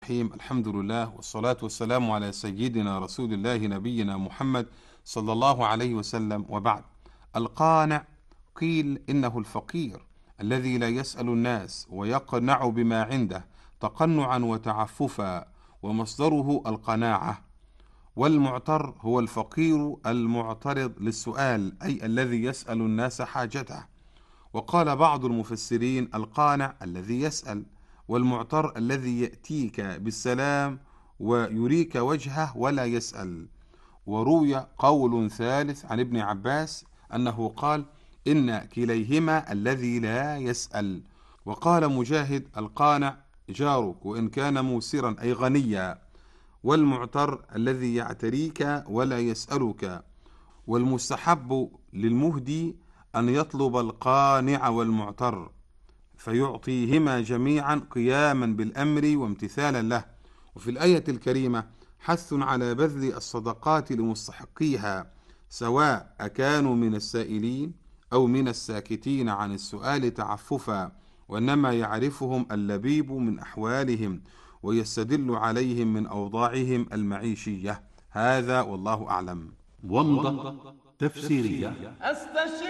الرحيم. الحمد لله والصلاة والسلام على سيدنا رسول الله نبينا محمد صلى الله عليه وسلم، وبعد. القانع قيل إنه الفقير الذي لا يسأل الناس ويقنع بما عنده تقنعا وتعففا، ومصدره القناعة. والمعتر هو الفقير المعترض للسؤال، أي الذي يسأل الناس حاجته. وقال بعض المفسرين: القانع الذي يسأل، والمعتر الذي يأتيك بالسلام ويريك وجهه ولا يسأل. وروي قول ثالث عن ابن عباس أنه قال: إن كليهما الذي لا يسأل. وقال مجاهد: القانع جارك وإن كان موسرا أي غنيا، والمعتر الذي يعتريك ولا يسألك. والمستحب للمهدي أن يطلب القانع والمعتر فيعطيهما جميعا قياما بالأمر وامتثالا له. وفي الآية الكريمة حث على بذل الصدقات لمستحقيها، سواء أكانوا من السائلين أو من الساكتين عن السؤال تعففا، وإنما يعرفهم اللبيب من أحوالهم ويستدل عليهم من أوضاعهم المعيشية. هذا والله أعلم. ومضة تفسيرية.